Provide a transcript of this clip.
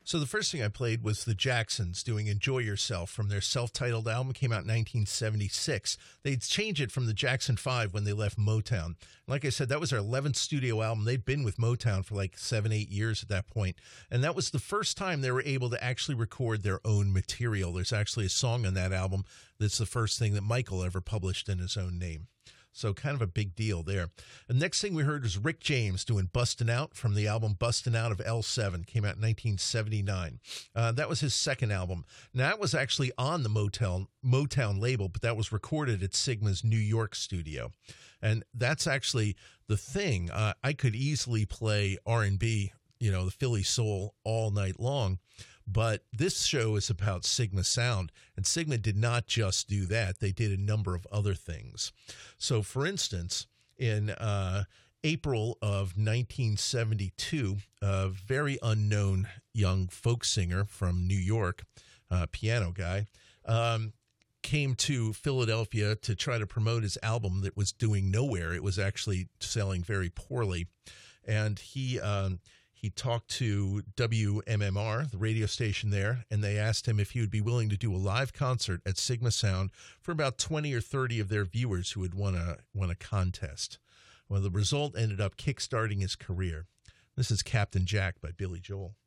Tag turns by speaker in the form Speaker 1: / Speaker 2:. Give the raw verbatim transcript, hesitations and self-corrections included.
Speaker 1: So the first thing I played was the Jacksons doing Enjoy Yourself from their self-titled album. It came out in nineteen seventy-six. They'd changed it from the Jackson five when they left Motown. Like I said, that was their eleventh studio album. They'd been with Motown for like seven, eight years at that point. And that was the first time they were able to actually record their own material. There's actually a song on that album that's the first thing that Michael ever published in his own name. So kind of a big deal there. The next thing we heard was Rick James doing Bustin' Out from the album Bustin' Out of L seven. Came out in nineteen seventy-nine. Uh, that was his second album. Now, that was actually on the Motown, Motown label, but that was recorded at Sigma's New York studio. And that's actually the thing. Uh, I could easily play R and B, you know, the Philly soul all night long. But this show is about Sigma Sound, and Sigma did not just do that. They did a number of other things. So, for instance, in uh, April of nineteen seventy-two, a very unknown young folk singer from New York, uh, piano guy, um, came to Philadelphia to try to promote his album that was doing nowhere. It was actually selling very poorly. And he... Um, He talked to W M M R, the radio station there, and they asked him if he would be willing to do a live concert at Sigma Sound for about twenty or thirty of their viewers who would won a, won a contest. Well, the result ended up kickstarting his career. This is Captain Jack by Billy Joel.